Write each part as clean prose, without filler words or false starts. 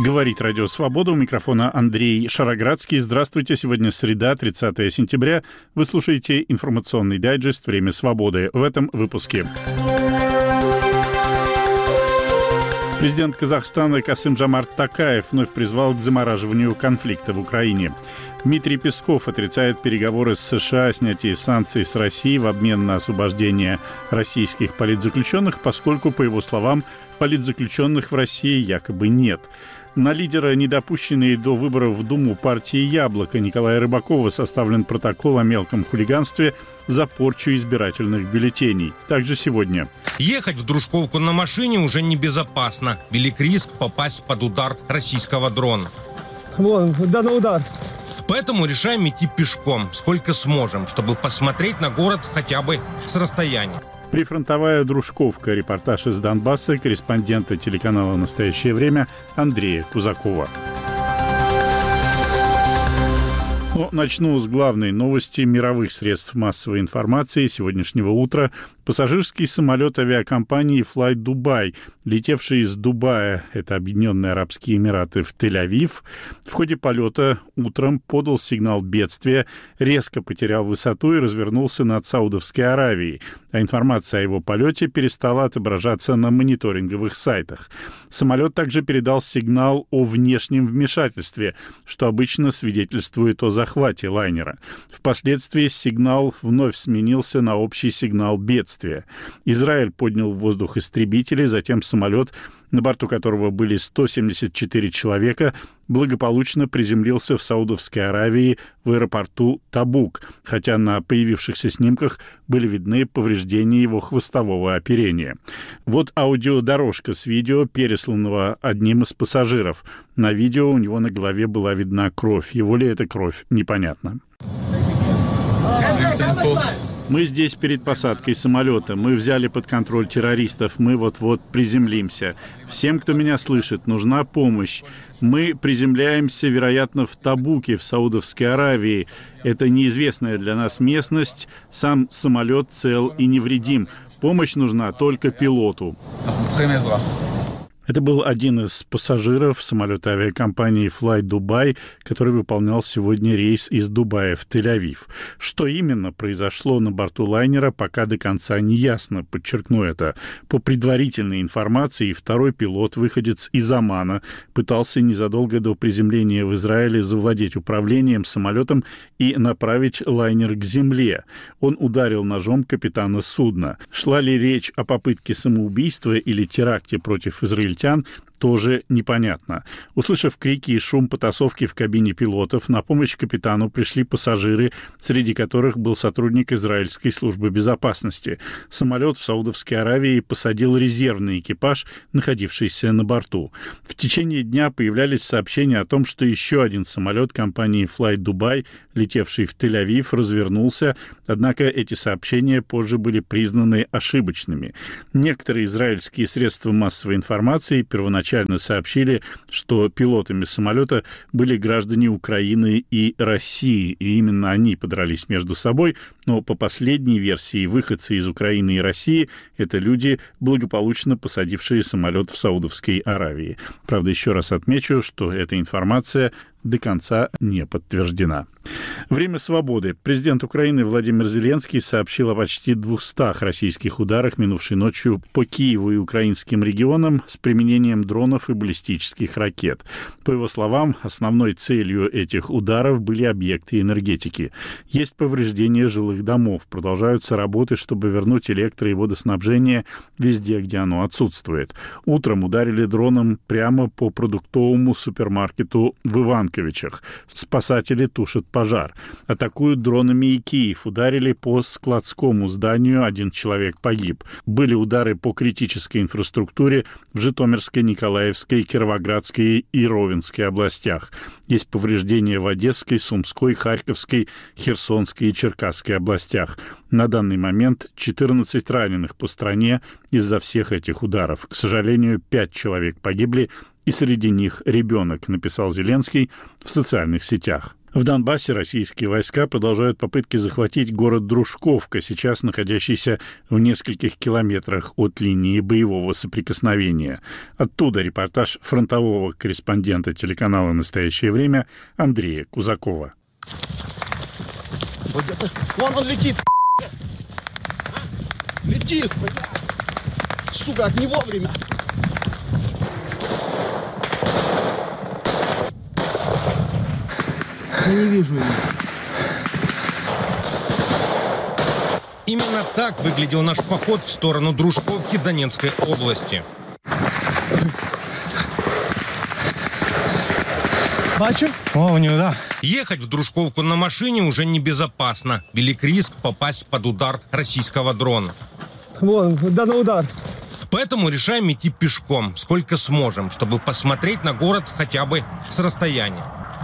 Говорит Радио Свобода. У микрофона Андрей Шароградский. Здравствуйте. Сегодня среда, 30 сентября. Вы слушаете информационный дайджест «Время свободы». В этом выпуске. Президент Казахстана Касым-Жомарт Токаев вновь призвал к замораживанию конфликта в Украине. Дмитрий Песков отрицает переговоры с США о снятии санкций с России в обмен на освобождение российских политзаключенных, поскольку, по его словам, политзаключенных в России якобы нет. На лидера, недопущенной до выборов в Думу партии «Яблоко» Николая Рыбакова составлен протокол о мелком хулиганстве за порчу избирательных бюллетеней. Также сегодня. Ехать в Дружковку на машине уже небезопасно. Велик риск попасть под удар российского дрона. Вон, данный удар. Поэтому решаем идти пешком, сколько сможем, чтобы посмотреть на город хотя бы с расстояния. Прифронтовая Дружковка. Репортаж из Донбасса корреспондента телеканала «Настоящее время» Андрея Кузакова. Начну с главной новости мировых средств массовой информации сегодняшнего утра. Пассажирский самолет авиакомпании Fly Dubai, летевший из Дубая, это Объединенные Арабские Эмираты, в Тель-Авив, в ходе полета утром подал сигнал бедствия, резко потерял высоту и развернулся над Саудовской Аравией, а информация о его полете перестала отображаться на мониторинговых сайтах. Самолет также передал сигнал о внешнем вмешательстве, что обычно свидетельствует о захвате лайнера. Впоследствии сигнал вновь сменился на общий сигнал бедствия. Израиль поднял в воздух истребители, затем самолет, на борту которого были 174 человека, благополучно приземлился в Саудовской Аравии в аэропорту Табук, хотя на появившихся снимках были видны повреждения его хвостового оперения. Вот аудиодорожка с видео, пересланного одним из пассажиров. На видео у него на голове была видна кровь. Его ли это кровь, непонятно. Мы здесь перед посадкой самолета. Мы взяли под контроль террористов. Мы вот-вот приземлимся. Всем, кто меня слышит, нужна помощь. Мы приземляемся, вероятно, в Табуке, в Саудовской Аравии. Это неизвестная для нас местность. Сам самолет цел и невредим. Помощь нужна только пилоту. Это был один из пассажиров самолета авиакомпании Fly Dubai, который выполнял сегодня рейс из Дубая в Тель-Авив. Что именно произошло на борту лайнера, пока до конца не ясно, подчеркну это. По предварительной информации, второй пилот, выходец из Омана, пытался незадолго до приземления в Израиле завладеть управлением самолетом и направить лайнер к земле. Он ударил ножом капитана судна. Шла ли речь о попытке самоубийства или теракте против израильтян, тоже непонятно. Услышав крики и шум потасовки в кабине пилотов, на помощь капитану пришли пассажиры, среди которых был сотрудник израильской службы безопасности. Самолет в Саудовской Аравии посадил резервный экипаж, находившийся на борту. В течение дня появлялись сообщения о том, что еще один самолет компании Fly Dubai, летевший в Тель-Авив, развернулся, однако эти сообщения позже были признаны ошибочными. Некоторые израильские средства массовой информации первоначально сообщили, что пилотами самолета были граждане Украины и России, и именно они подрались между собой, но по последней версии выходцы из Украины и России — это люди, благополучно посадившие самолет в Саудовской Аравии. Правда, еще раз отмечу, что эта информация до конца не подтверждена. Время свободы. Президент Украины Владимир Зеленский сообщил о почти 200 российских ударах минувшей ночью по Киеву и украинским регионам с применением дронов и баллистических ракет. По его словам, основной целью этих ударов были объекты энергетики. Есть повреждения жилых домов, продолжаются работы, чтобы вернуть электро- и водоснабжение везде, где оно отсутствует. Утром ударили дроном прямо по продуктовому супермаркету в Иванковичах. Спасатели тушат пожар. Атакуют дронами и Киев. Ударили по складскому зданию, 1 человек погиб. Были удары по критической инфраструктуре в Житомирской, Николаевской, Кировоградской и Ровенской областях. Есть повреждения в Одесской, Сумской, Харьковской, Херсонской и Черкасской областях. На данный момент 14 раненых по стране из-за всех этих ударов. К сожалению, 5 человек погибли, и среди них ребенок, написал Зеленский в социальных сетях. В Донбассе российские войска продолжают попытки захватить город Дружковка, сейчас находящийся в нескольких километрах от линии боевого соприкосновения. Оттуда репортаж фронтового корреспондента телеканала «Настоящее время» Андрея Кузакова. Вот это... Он летит! Летит! Сука, не вовремя! Я не вижу его. Именно так выглядел наш поход в сторону Дружковки Донецкой области. Бачу? О, у него, да. Ехать в Дружковку на машине уже небезопасно. Велик риск попасть под удар российского дрона. Вон, данный удар. Поэтому решаем идти пешком, сколько сможем, чтобы посмотреть на город хотя бы с расстояния.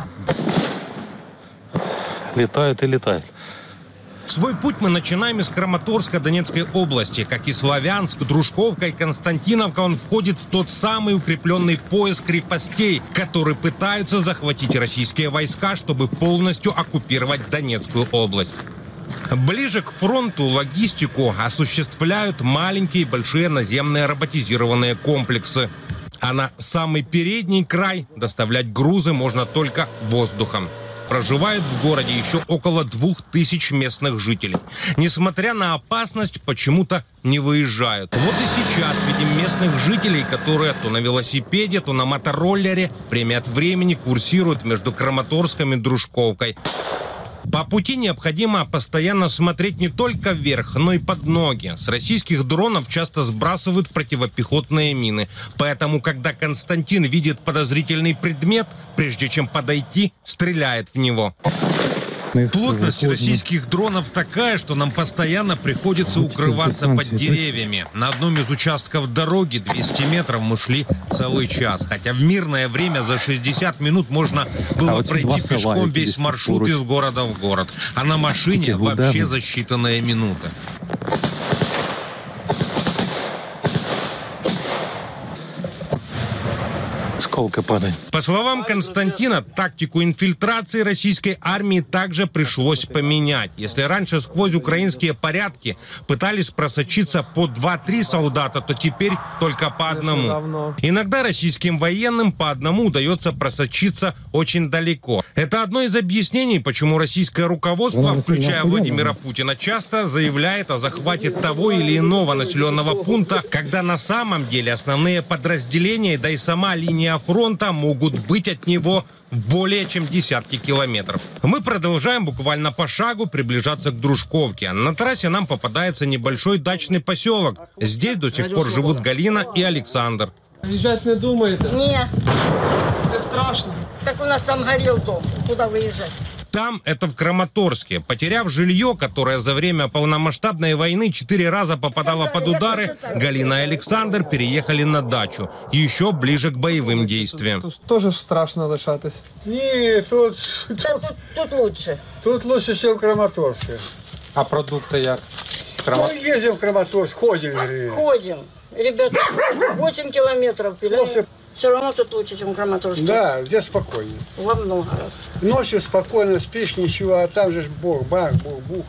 Летает и летает. Свой путь мы начинаем из Краматорска Донецкой области. Как и Славянск, Дружковка и Константиновка, он входит в тот самый укрепленный пояс крепостей, который пытаются захватить российские войска, чтобы полностью оккупировать Донецкую область. Ближе к фронту логистику осуществляют маленькие и большие наземные роботизированные комплексы. А на самый передний край доставлять грузы можно только воздухом. Проживает в городе еще около 2000 местных жителей. Несмотря на опасность, почему-то не выезжают. Вот и сейчас видим местных жителей, которые то на велосипеде, то на мотороллере время от времени курсируют между Краматорском и Дружковкой. По пути необходимо постоянно смотреть не только вверх, но и под ноги. С российских дронов часто сбрасывают противопехотные мины. Поэтому, когда Константин видит подозрительный предмет, прежде чем подойти, стреляет в него. Плотность российских дронов такая, что нам постоянно приходится укрываться под деревьями. На одном из участков дороги 200 метров мы шли целый час. Хотя в мирное время за 60 минут можно было пройти пешком весь маршрут из города в город. А на машине вообще за считанные минуты. Сколько падает. По словам Константина, тактику инфильтрации российской армии также пришлось поменять. Если раньше сквозь украинские порядки пытались просочиться по 2-3 солдата, то теперь только по одному. Иногда российским военным по одному удается просочиться очень далеко. Это одно из объяснений, почему российское руководство, включая Владимира Путина, часто заявляет о захвате того или иного населенного пункта, когда на самом деле основные подразделения, да и сама линия фронта могут быть от него более чем десятки километров. Мы продолжаем буквально по шагу приближаться к Дружковке. На трассе нам попадается небольшой дачный поселок. Здесь до сих пор живут Галина и Александр. Выезжать не думаете? Ні. Не страшно? Так у нас там горел дом. Куда выезжать? Там, это в Краматорске. Потеряв жилье, которое за время полномасштабной войны 4 раза попадало под удары, Галина и Александр переехали на дачу, еще ближе к боевым действиям. Тут тоже страшно лишатись. Ні, Тут лучше. тут лучше, ніж в Краматорську. А продукти як? Ну, їздив в Краматорськ, ходив. Ходим. Ребята, 8 километров пили. Все равно тут лучше, чем в Краматорске. Да, здесь спокойно. Во много раз. Ночью спокойно спишь, ничего, а там же бог, бах, бух, бух.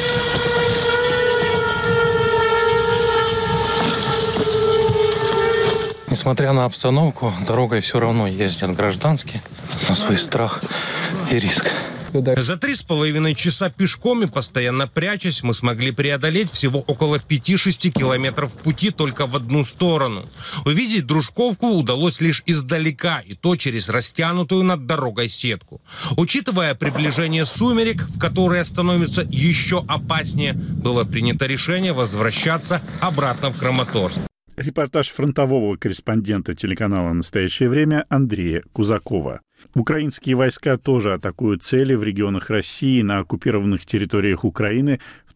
Несмотря на обстановку, дорогой все равно ездят гражданские на свой страх и риск. За 3,5 часа пешком и постоянно прячась, мы смогли преодолеть всего около 5-6 километров пути только в одну сторону. Увидеть Дружковку удалось лишь издалека, и то через растянутую над дорогой сетку. Учитывая приближение сумерек, в которые становится еще опаснее, было принято решение возвращаться обратно в Краматорск. Репортаж фронтового корреспондента телеканала «Настоящее время» Андрея Кузакова. Украинские войска тоже атакуют цели в регионах России, на оккупированных территориях Украины, в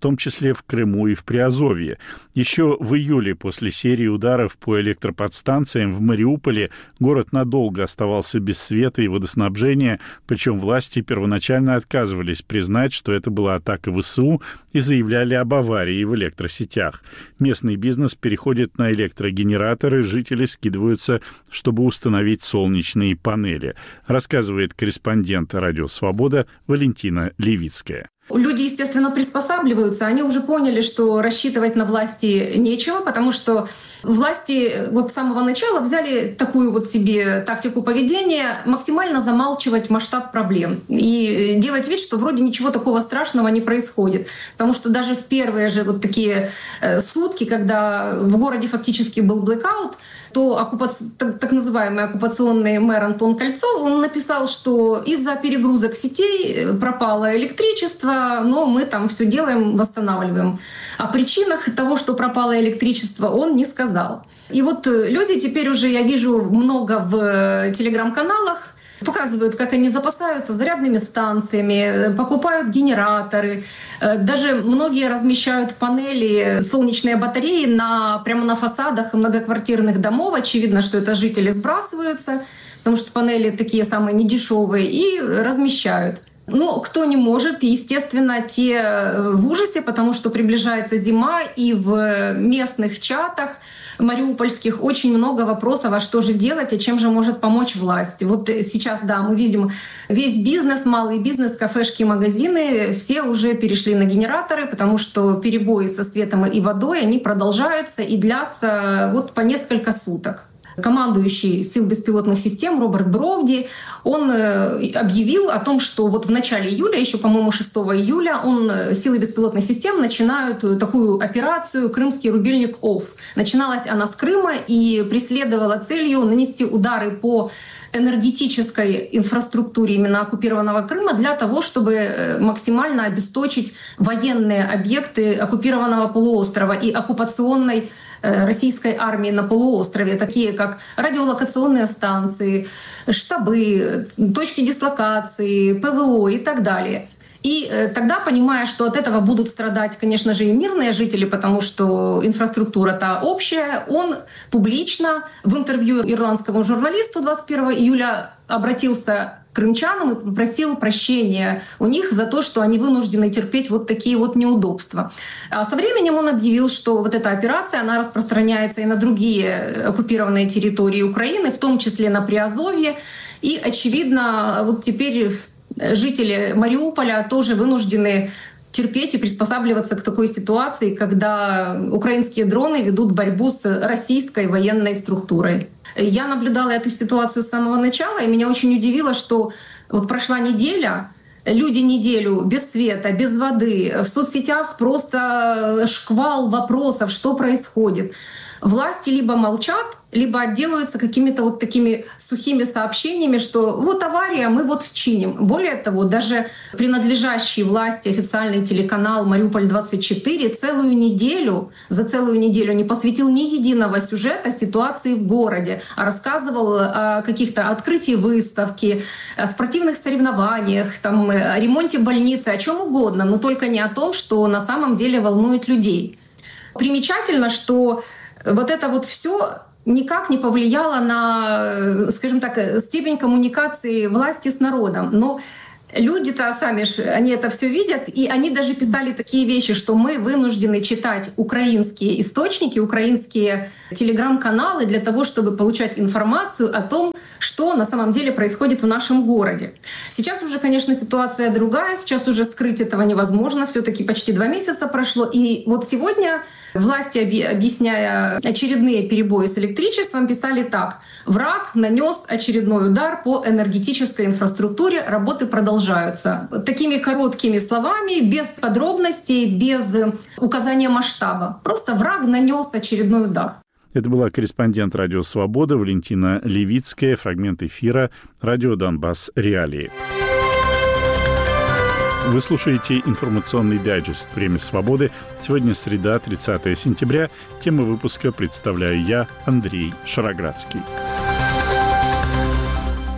том числе в Крыму и в Приазовье. Еще в июле после серии ударов по электроподстанциям в Мариуполе город надолго оставался без света и водоснабжения, причем власти первоначально отказывались признать, что это была атака ВСУ, и заявляли об аварии в электросетях. Местный бизнес переходит на электрогенераторы, жители скидываются, чтобы установить солнечные панели, рассказывает корреспондент «Радио Свобода» Валентина Левицкая. Люди, естественно, приспосабливаются. Они уже поняли, что рассчитывать на власти нечего, потому что власти вот с самого начала взяли такую вот себе тактику поведения максимально замалчивать масштаб проблем и делать вид, что вроде ничего такого страшного не происходит. Потому что даже в первые же вот такие сутки, когда в городе фактически был блэкаут, то так называемый оккупационный мэр Антон Кольцов, он написал, что из-за перегрузок сетей пропало электричество, но мы там все делаем, восстанавливаем. О причинах того, что пропало электричество, он не сказал. И вот люди теперь уже, я вижу, много в телеграм-каналах, показывают, как они запасаются зарядными станциями, покупают генераторы. Даже многие размещают панели, солнечные батареи прямо на фасадах многоквартирных домов. Очевидно, что это жители сбрасываются, потому что панели такие самые недешевые, и размещают. Но кто не может, естественно, те в ужасе, потому что приближается зима, и в местных чатах мариупольских очень много вопросов, а что же делать, и чем же может помочь власть. Вот сейчас, да, мы видим весь бизнес, малый бизнес, кафешки, магазины, все уже перешли на генераторы, потому что перебои со светом и водой, они продолжаются и длятся вот по несколько суток. Командующий сил беспилотных систем Роберт Бровди, он объявил о том, что вот в начале июля, еще, по-моему, 6 июля, силы беспилотных систем начинают такую операцию «Крымский рубильник ОФФ». Начиналась она с Крыма и преследовала целью нанести удары по энергетической инфраструктуре именно оккупированного Крыма для того, чтобы максимально обесточить военные объекты оккупированного полуострова и оккупационной российской армии на полуострове, такие как радиолокационные станции, штабы, точки дислокации, ПВО и так далее. И тогда, понимая, что от этого будут страдать, конечно же, и мирные жители, потому что инфраструктура-то общая, он публично в интервью ирландскому журналисту 21 июля обратился к крымчанам и попросил прощения у них за то, что они вынуждены терпеть вот такие вот неудобства. А со временем он объявил, что вот эта операция, она распространяется и на другие оккупированные территории Украины, в том числе на Приазовье. И, очевидно, вот теперь жители Мариуполя тоже вынуждены терпеть и приспосабливаться к такой ситуации, когда украинские дроны ведут борьбу с российской военной структурой. Я наблюдала эту ситуацию с самого начала, и меня очень удивило, что вот прошла неделя, люди неделю без света, без воды, в соцсетях просто шквал вопросов, что происходит. Власти либо молчат, либо отделываются какими-то вот такими сухими сообщениями, что вот авария, мы вот вчиним. Более того, даже принадлежащий власти официальный телеканал «Мариуполь-24» за целую неделю не посвятил ни единого сюжета ситуации в городе, а рассказывал о каких-то открытии выставки, о спортивных соревнованиях, там, о ремонте больницы, о чем угодно, но только не о том, что на самом деле волнует людей. Примечательно, что вот это вот все никак не повлияло на, скажем так, степень коммуникации власти с народом. Но люди-то сами, они это все видят, и они даже писали такие вещи, что мы вынуждены читать украинские источники, украинские телеграм-каналы для того, чтобы получать информацию о том, что на самом деле происходит в нашем городе. Сейчас уже, конечно, ситуация другая, сейчас уже скрыть этого невозможно, все-таки почти 2 месяца прошло. И вот сегодня власти, объясняя очередные перебои с электричеством, писали так: «Враг нанес очередной удар по энергетической инфраструктуре, работы продолжаются». Такими короткими словами, без подробностей, без указания масштаба. Просто враг нанес очередной удар. Это была корреспондент «Радио Свобода» Валентина Левицкая. Фрагмент эфира «Радио Донбасс. Реалии». Вы слушаете информационный дайджест «Время свободы». Сегодня среда, 30 сентября. Тему выпуска представляю я, Андрей Шароградский.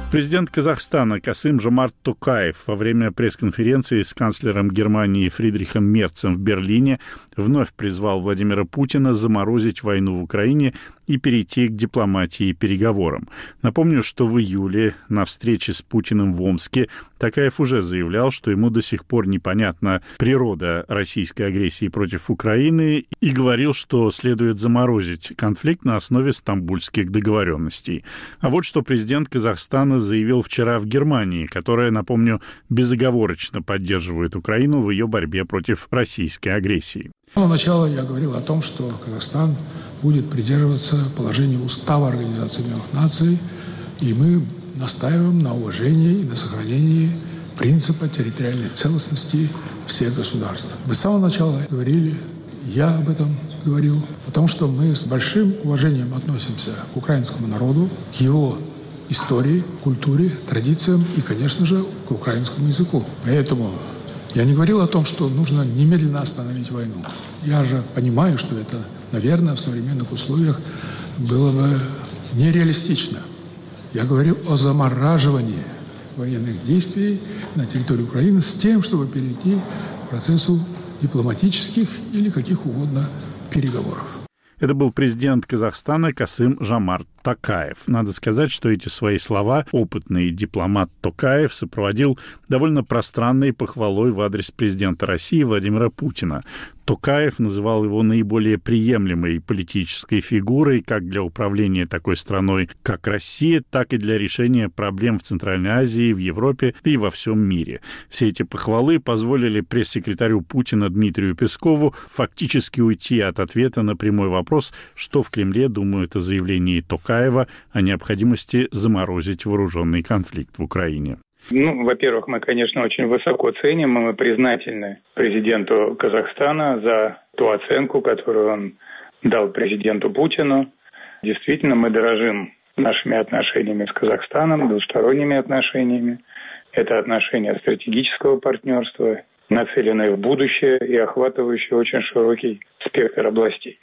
Президент Казахстана Касым-Жомарт Токаев во время пресс-конференции с канцлером Германии Фридрихом Мерцем в Берлине вновь призвал Владимира Путина заморозить войну в Украине и перейти к дипломатии и переговорам. Напомню, что в июле на встрече с Путиным в Омске Токаев уже заявлял, что ему до сих пор непонятна природа российской агрессии против Украины и говорил, что следует заморозить конфликт на основе стамбульских договоренностей. А вот что президент Казахстана заявил вчера в Германии, которая, напомню, безоговорочно поддерживает Украину в ее борьбе против российской агрессии. С самого начала я говорил о том, что Казахстан будет придерживаться положения Устава Организации Объединенных Наций, и мы настаиваем на уважении и на сохранении принципа территориальной целостности всех государств. Мы с самого начала говорили, я об этом говорил, потому что мы с большим уважением относимся к украинскому народу, к его истории, культуре, традициям и, конечно же, к украинскому языку. Поэтому я не говорил о том, что нужно немедленно остановить войну. Я же понимаю, что это, наверное, в современных условиях было бы нереалистично. Я говорил о замораживании военных действий на территории Украины с тем, чтобы перейти к процессу дипломатических или каких угодно переговоров. Это был президент Казахстана Касым-Жомарт Токаев. Надо сказать, что эти свои слова опытный дипломат Токаев сопроводил довольно пространной похвалой в адрес президента России Владимира Путина. Токаев называл его наиболее приемлемой политической фигурой как для управления такой страной, как Россия, так и для решения проблем в Центральной Азии, в Европе и во всем мире. Все эти похвалы позволили пресс-секретарю Путина Дмитрию Пескову фактически уйти от ответа на прямой вопрос, что в Кремле думают о заявлении Токаева о необходимости заморозить вооруженный конфликт в Украине. Во-первых, мы, конечно, очень высоко ценим, и мы признательны президенту Казахстана за ту оценку, которую он дал президенту Путину. Действительно, мы дорожим нашими отношениями с Казахстаном, двусторонними отношениями. Это отношения стратегического партнерства, нацеленные в будущее и охватывающие очень широкий спектр областей.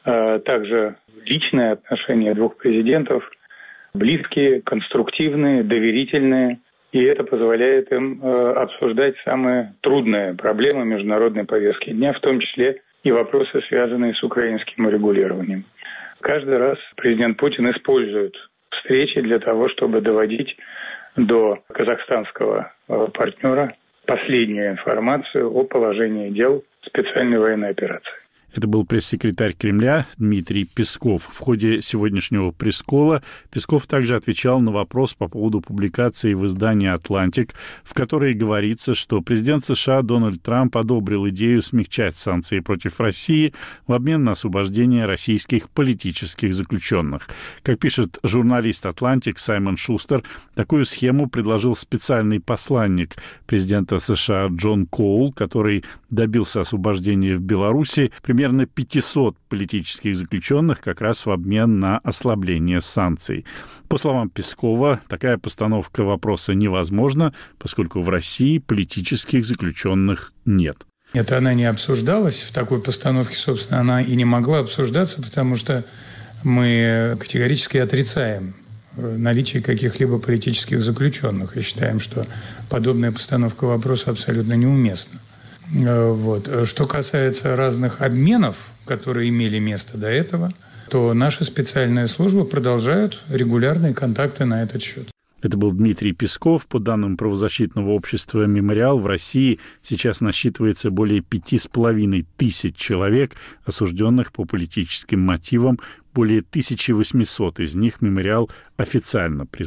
Также личные отношения двух президентов близкие, конструктивные, доверительные. И это позволяет им обсуждать самые трудные проблемы международной повестки дня, в том числе и вопросы, связанные с украинским урегулированием. Каждый раз президент Путин использует встречи для того, чтобы доводить до казахстанского партнера последнюю информацию о положении дел специальной военной операции. Это был пресс-секретарь Кремля Дмитрий Песков. В ходе сегодняшнего пресс-колла Песков также отвечал на вопрос по поводу публикации в издании «Атлантик», в которой говорится, что президент США Дональд Трамп одобрил идею смягчать санкции против России в обмен на освобождение российских политических заключенных. Как пишет журналист «Атлантик» Саймон Шустер, такую схему предложил специальный посланник президента США Джон Коул, который добился освобождения в Беларуси примерно 500 политических заключенных как раз в обмен на ослабление санкций. По словам Пескова, такая постановка вопроса невозможна, поскольку в России политических заключенных нет. Это она не обсуждалась в такой постановке, собственно, она и не могла обсуждаться, потому что мы категорически отрицаем наличие каких-либо политических заключенных и считаем, что подобная постановка вопроса абсолютно неуместна. Что касается разных обменов, которые имели место до этого, то наши специальные службы продолжают регулярные контакты на этот счет. Это был Дмитрий Песков. По данным правозащитного общества «Мемориал», в России сейчас насчитывается более 5500 человек, осужденных по политическим мотивам. Более 1800 из них «Мемориал» официально признал